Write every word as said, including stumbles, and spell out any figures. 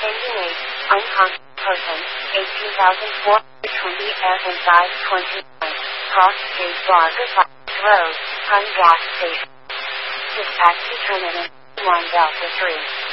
Engine eight, unconscious person, eighteen thousand four hundred twenty F and size twenty-nine. Cross Street, Barker Road, Hun Gas Station. Dispatch determinant, one Delta three.